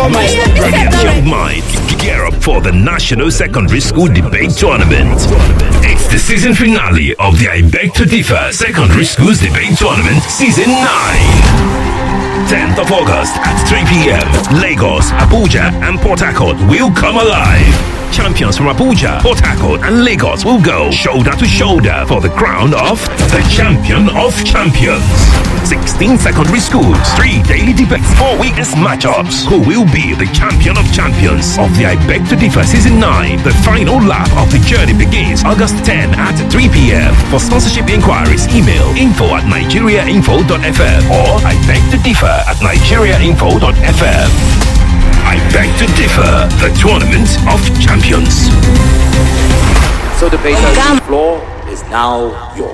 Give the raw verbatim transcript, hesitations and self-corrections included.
Brilliant young mind, gear up for the National Secondary School Debate Tournament. It's the season finale of the I Beg to Differ Secondary Schools Debate Tournament Season nine. tenth of August at three p.m. Lagos, Abuja and Port Harcourt will come alive. Champions from Abuja, Port Harcourt and Lagos will go shoulder to shoulder for the crown of the Champion of Champions. sixteen secondary schools, three daily debates, four weekends matchups. Who will be the Champion of Champions of the I Beg to Differ Season nine? The final lap of the journey begins August tenth at three p.m. For sponsorship inquiries, email info at nigeriainfo dot f m or I beg to differ at nigeriainfo dot f m. I Beg to Differ, the Tournament of Champions. So the base floor is now yours.